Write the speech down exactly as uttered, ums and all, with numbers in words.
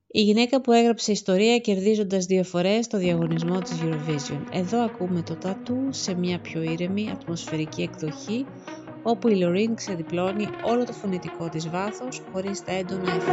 Η γυναίκα που έγραψε ιστορία κερδίζοντας δύο φορές το διαγωνισμό της Eurovision. Εδώ ακούμε το Tattoo σε μια πιο ήρεμη, ατμοσφαιρική εκδοχή, όπου η Loreen ξεδιπλώνει όλο το φωνητικό της βάθος χωρίς τα έντονα εφέ.